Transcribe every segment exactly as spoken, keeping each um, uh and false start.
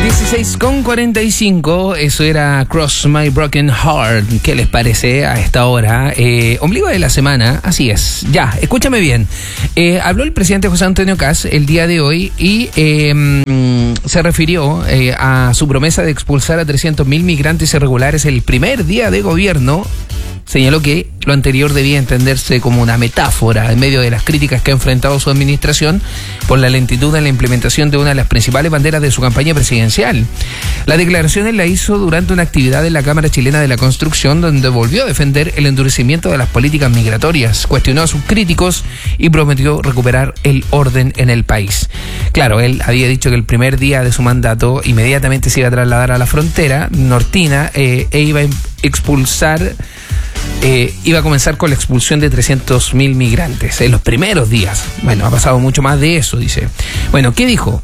dieciséis con cuarenta y cinco, eso era Cross My Broken Heart. ¿Qué les parece a esta hora? Eh, ombligo de la semana, así es. Ya, escúchame bien. Eh, habló el presidente José Antonio Kast el día de hoy y eh, se refirió eh, a su promesa de expulsar a trescientos mil migrantes irregulares el primer día de gobierno. Señaló que lo anterior debía entenderse como una metáfora en medio de las críticas que ha enfrentado su administración por la lentitud en la implementación de una de las principales banderas de su campaña presidencial. La declaración la hizo durante una actividad en la Cámara Chilena de la Construcción, donde volvió a defender el endurecimiento de las políticas migratorias, cuestionó a sus críticos y prometió recuperar el orden en el país. Claro, él había dicho que el primer día de su mandato inmediatamente se iba a trasladar a la frontera nortina eh, e iba a expulsar... Eh, iba a comenzar con la expulsión de trescientos mil migrantes en los primeros días. Bueno, ha pasado mucho más de eso, dice. Bueno, ¿qué dijo?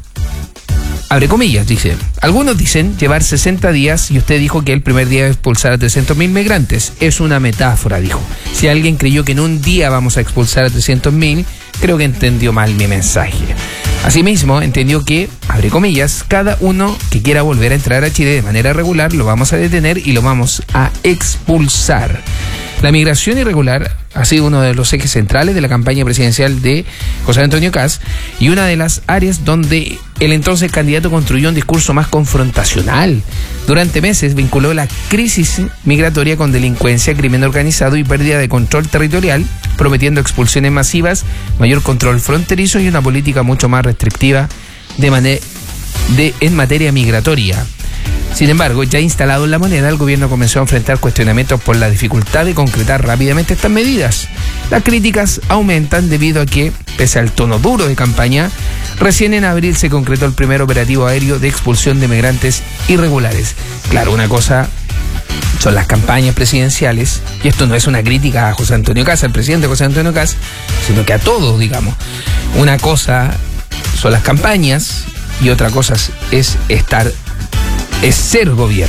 Abre comillas, dice. Algunos dicen llevar sesenta días y usted dijo que el primer día iba a expulsar a trescientos mil migrantes. Es una metáfora, dijo. Si alguien creyó que en un día vamos a expulsar a trescientos mil, creo que entendió mal mi mensaje. Asimismo, entendió que, abre comillas, cada uno que quiera volver a entrar a Chile de manera regular lo vamos a detener y lo vamos a expulsar. La migración irregular ha sido uno de los ejes centrales de la campaña presidencial de José Antonio Kast y una de las áreas donde el entonces candidato construyó un discurso más confrontacional. Durante meses vinculó la crisis migratoria con delincuencia, crimen organizado y pérdida de control territorial, prometiendo expulsiones masivas, mayor control fronterizo y una política mucho más restrictiva de mane- de, en materia migratoria. Sin embargo, ya instalado en la moneda, el gobierno comenzó a enfrentar cuestionamientos por la dificultad de concretar rápidamente estas medidas. Las críticas aumentan debido a que, pese al tono duro de campaña, recién en abril se concretó el primer operativo aéreo de expulsión de migrantes irregulares. Claro, una cosa son las campañas presidenciales, y esto no es una crítica a José Antonio Kast, al presidente José Antonio Kast, sino que a todos, digamos. Una cosa son las campañas y otra cosa es estar es ser gobierno.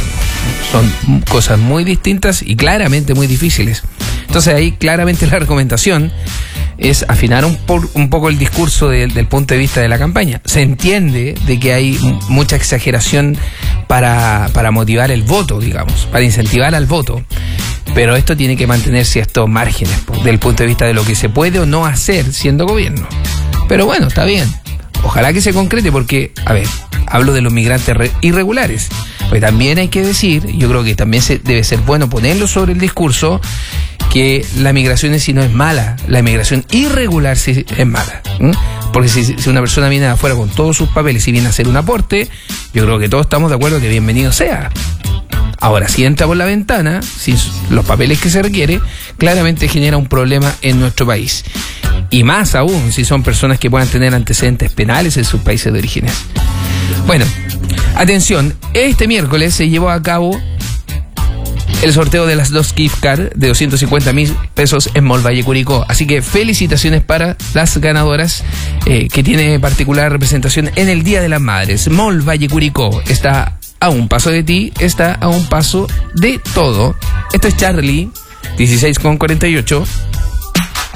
Son cosas muy distintas y claramente muy difíciles. Entonces ahí claramente la recomendación es afinar un, por, un poco el discurso de, del punto de vista de la campaña. Se entiende de que hay mucha exageración para, para motivar el voto, digamos, para incentivar al voto. Pero esto tiene que mantener ciertos márgenes pues, del punto de vista de lo que se puede o no hacer siendo gobierno. Pero bueno, está bien. Ojalá que se concrete porque, a ver, hablo de los migrantes irregulares. Pues también hay que decir, yo creo que también se, debe ser bueno ponerlo sobre el discurso, que la migración en sí no es mala, la migración irregular sí es mala. ¿Mm? Porque si, si una persona viene de afuera con todos sus papeles y viene a hacer un aporte, yo creo que todos estamos de acuerdo que bienvenido sea. Ahora, si entra por la ventana, sin los papeles que se requiere, claramente genera un problema en nuestro país. Y más aún si son personas que puedan tener antecedentes penales en sus países de orígenes. Bueno, atención, este miércoles se llevó a cabo el sorteo de las dos gift cards de doscientos cincuenta mil pesos en Mall Valle Curicó. Así que felicitaciones para las ganadoras eh, que tiene particular representación en el Día de las Madres. Mall Valle Curicó está a un paso de ti, está a un paso de todo. Esto es Charlie, dieciséis con cuarenta y ocho.